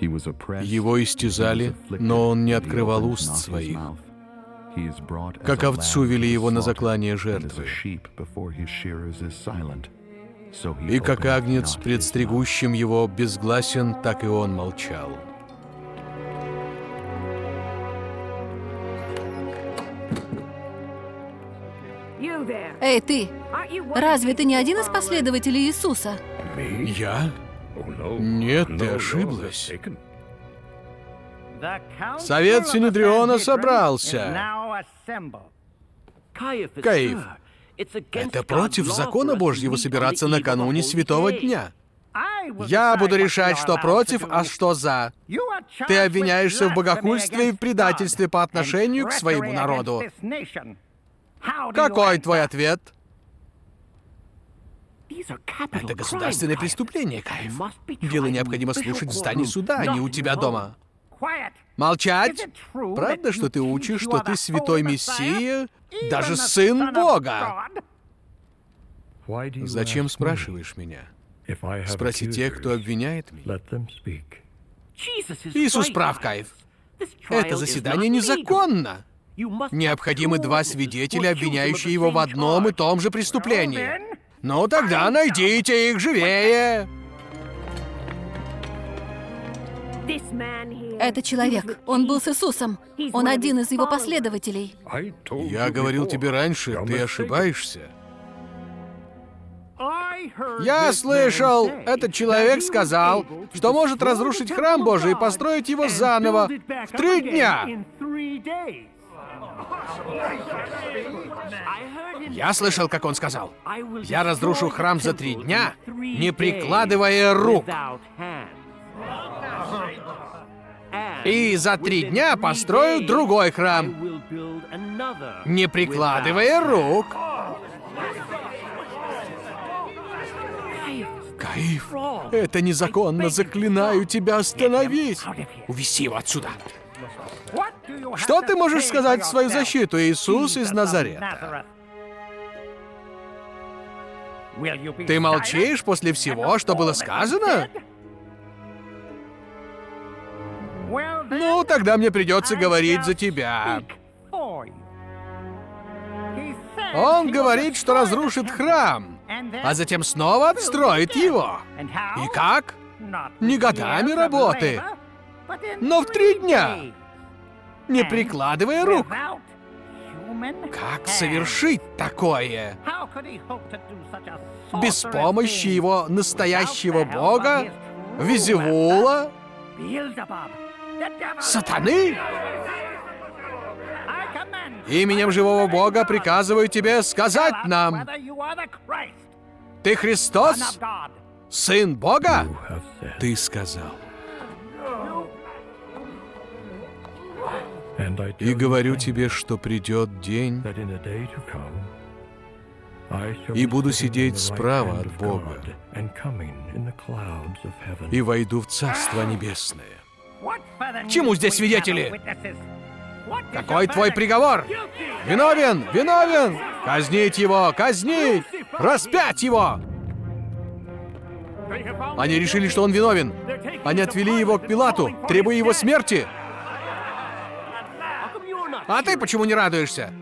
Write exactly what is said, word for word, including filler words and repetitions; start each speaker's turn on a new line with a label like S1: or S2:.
S1: Его истязали, но он не открывал уст своих. Как овцу вели его на заклание жертвы. И как агнец пред стригущим его безгласен, так и он молчал.
S2: Эй, ты! Разве ты не один из последователей Иисуса?
S1: Я? Нет, ты ошиблась. Совет Синедриона собрался. Каиф, это против закона Божьего собираться накануне Святого Дня. Я буду решать, что против, а что за. Ты обвиняешься в богохульстве и в предательстве по отношению к своему народу. Какой твой ответ? Это государственное преступление, Каиф. Дело необходимо слушать в здании суда, а не у тебя дома. Молчать? Правда, что ты учишь, что ты святой Мессия, даже сын Бога? Зачем спрашиваешь меня? Спроси тех, кто обвиняет меня. Иисус прав, Каиф. Это заседание незаконно. Необходимы два свидетеля, обвиняющие его в одном и том же преступлении. Ну тогда найдите их живее.
S2: Это человек. Он был с Иисусом. Он один из его последователей.
S1: Я говорил тебе раньше, ты ошибаешься. Я слышал, этот человек сказал, что может разрушить храм Божий и построить его заново в три дня. Я слышал, как он сказал. Я разрушу храм за три дня, не прикладывая рук. И за три дня построю другой храм, не прикладывая рук. Каиф, это незаконно, заклинаю тебя, остановись. Увези его отсюда. Что ты можешь сказать в свою защиту, Иисус из Назарета? Ты молчишь после всего, что было сказано? Ну, тогда мне придется говорить за тебя. Он говорит, что разрушит храм, а затем снова отстроит его. И как? Не годами работы, но в три дня, не прикладывая рук. Как совершить такое? Без помощи его настоящего бога, Везевула, сатаны? Именем живого Бога приказываю тебе сказать нам, ты Христос, Сын Бога? Ты сказал. И говорю тебе, что придет день, и буду сидеть справа от Бога, и войду в Царство Небесное. Чему здесь свидетели? Какой твой приговор? Виновен! Виновен! Казнить его! Казнить! Распять его! Они решили, что он виновен. Они отвели его к Пилату, требуя его смерти. А ты почему не радуешься?